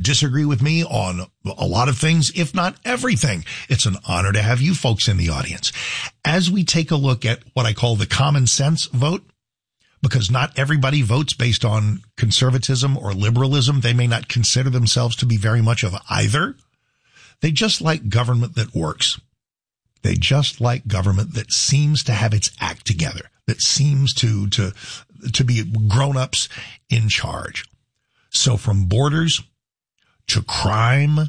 disagree with me on a lot of things, if not everything. It's an honor to have you folks in the audience. As we take a look at what I call the common sense vote, because not everybody votes based on conservatism or liberalism. They may not consider themselves to be very much of either. They just like government that works. They just like government that seems to have its act together, that seems to be grown-ups in charge. So from borders to crime,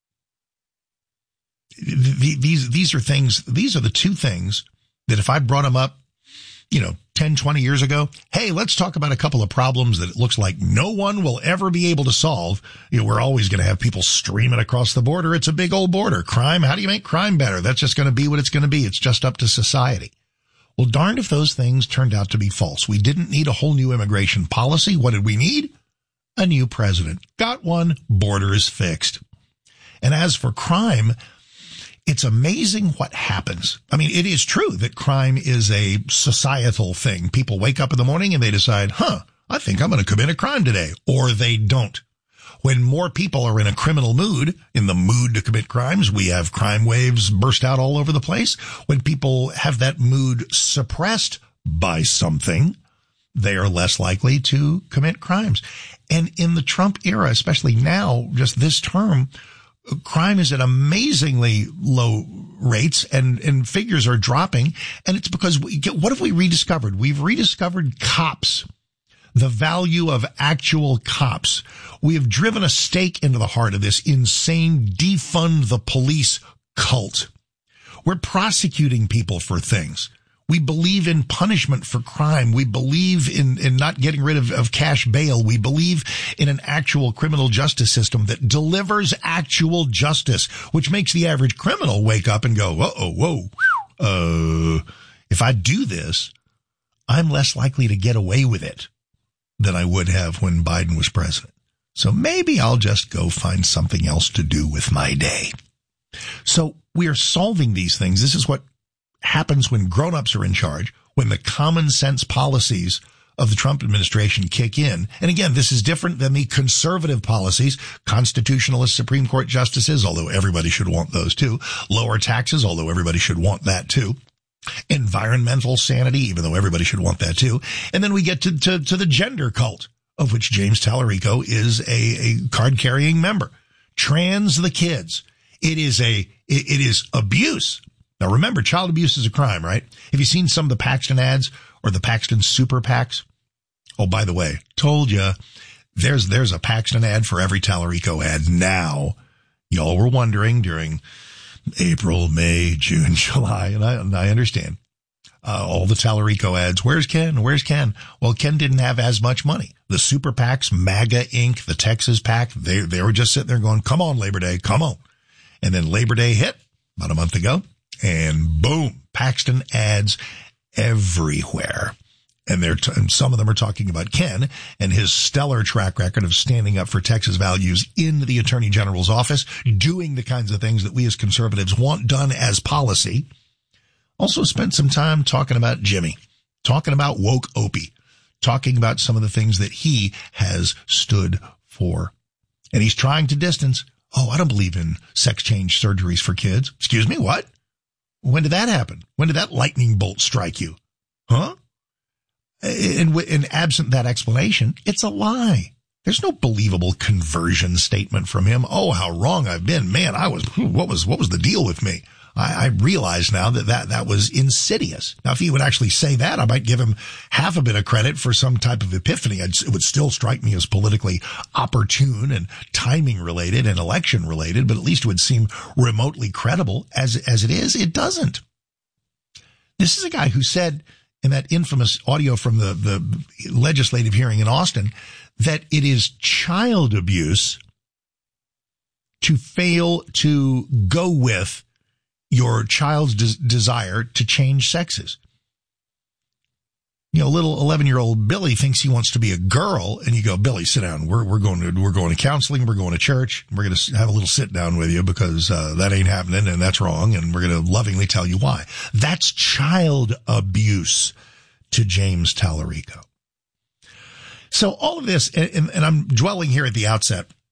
these are the two things that if I brought them up, 10, 20 years ago, hey, let's talk about a couple of problems that it looks like no one will ever be able to solve. We're always going to have people streaming across the border. It's a big old border. Crime, how do you make crime better? That's just going to be what it's going to be. It's just up to society. Well, darned if those things turned out to be false. We didn't need a whole new immigration policy. What did we need? A new president. Got one. Border is fixed. And as for crime, it's amazing what happens. I mean, it is true that crime is a societal thing. People wake up in the morning and they decide, I think I'm going to commit a crime today. Or they don't. When more people are in a criminal mood, in the mood to commit crimes, we have crime waves burst out all over the place. When people have that mood suppressed by something, they are less likely to commit crimes. And in the Trump era, especially now, just this term, crime is at amazingly low rates and figures are dropping. And it's because what have we rediscovered? We've rediscovered cops, the value of actual cops. We have driven a stake into the heart of this insane defund the police cult. We're prosecuting people for things. We believe in punishment for crime. We believe in not getting rid of cash bail. We believe in an actual criminal justice system that delivers actual justice, which makes the average criminal wake up and go, if I do this, I'm less likely to get away with it than I would have when Biden was president. So maybe I'll just go find something else to do with my day. So we are solving these things. This is what happens when grown-ups are in charge, when the common sense policies of the Trump administration kick in. And again, this is different than the conservative policies, constitutionalist Supreme Court justices, although everybody should want those too, lower taxes, although everybody should want that too, environmental sanity, even though everybody should want that too. And then we get to the gender cult, of which James Tallarico is a card-carrying member. Trans the kids. It is abuse. Now, remember, child abuse is a crime, right? Have you seen some of the Paxton ads or the Paxton super PACs? Oh, by the way, told you, there's a Paxton ad for every Tallarico ad now. Y'all were wondering during April, May, June, July, and I understand. All the Tallarico ads. Where's Ken? Where's Ken? Well, Ken didn't have as much money. The super PACs, MAGA Inc., the Texas PAC, they were just sitting there going, come on, Labor Day, come on. And then Labor Day hit about a month ago. And boom, Paxton ads everywhere. And some of them are talking about Ken and his stellar track record of standing up for Texas values in the Attorney General's office, doing the kinds of things that we as conservatives want done as policy. Also spent some time talking about Jimmy, talking about woke Opie, talking about some of the things that he has stood for. And he's trying to distance. Oh, I don't believe in sex change surgeries for kids. Excuse me, what? When did that happen? When did that lightning bolt strike you? Huh? And absent that explanation, it's a lie. There's no believable conversion statement from him. Oh, how wrong I've been. Man, what was the deal with me? I realize now that was insidious. Now, if he would actually say that, I might give him half a bit of credit for some type of epiphany. It would still strike me as politically opportune and timing related and election related, but at least it would seem remotely credible. As it is, it doesn't. This is a guy who said in that infamous audio from the legislative hearing in Austin that it is child abuse to fail to go with your child's desire to change sexes. Little 11-year-old Billy thinks he wants to be a girl, and you go, Billy, sit down. We're going to counseling. We're going to church. We're going to have a little sit down with you because that ain't happening and that's wrong, and we're going to lovingly tell you why. That's child abuse to James Tallarico. So all of this, and I'm dwelling here at the outset